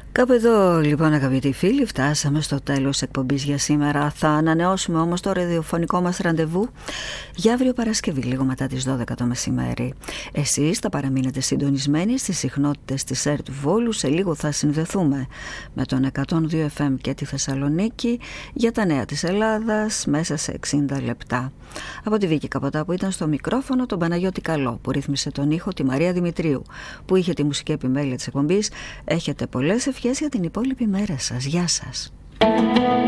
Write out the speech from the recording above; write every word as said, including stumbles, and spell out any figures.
Κάπου εδώ λοιπόν, αγαπητοί φίλοι, φτάσαμε στο τέλος της εκπομπής για σήμερα. Θα ανανεώσουμε όμως το ραδιοφωνικό μας ραντεβού για αύριο Παρασκευή, λίγο μετά τις δώδεκα το μεσημέρι. Εσείς θα παραμείνετε συντονισμένοι στις συχνότητες της ΕΡΤ Βόλου. Σε λίγο θα συνδεθούμε με τον εκατόν δύο εφ εμ και τη Θεσσαλονίκη για τα νέα της Ελλάδας μέσα σε εξήντα λεπτά. Από τη Βίκη Καποτά που ήταν στο μικρόφωνο, τον Παναγιώτη Καλό που ρύθμισε τον ήχο, τη Μαρία Δημητρίου που είχε τη μουσική επιμέλεια της εκπομπής. Έχετε πολλές ευχές για την υπόλοιπη μέρα σας. Γεια σας.